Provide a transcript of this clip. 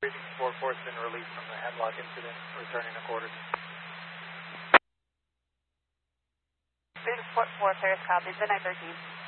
4-4 has been released from the headlock incident, returning to quarters. Big 4-4, Paris copies, midnight 13.